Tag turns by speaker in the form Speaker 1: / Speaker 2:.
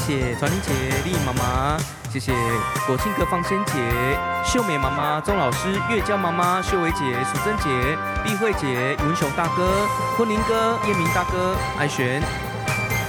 Speaker 1: 谢传玲姐、丽妈妈，谢谢国庆哥、放仙姐、秀美妈妈、钟老师、月娇妈妈、秀伟姐、淑珍姐、碧慧姐、文雄大哥、昆凌哥、叶明大哥、艾璇。